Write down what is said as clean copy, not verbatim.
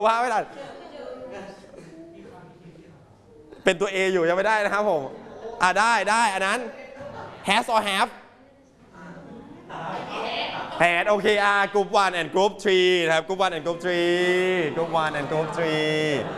ว่าไม่ทันเป็นตัว A อยู่ยังไม่ได้นะครับผมได้อันนั้น has or have had โอเคกรุ๊ป 1 and กรุ๊ป 3 นะครับกรุ๊ป 1 and กรุ๊ป 3 กรุ๊ป 1 and กรุ๊ป 3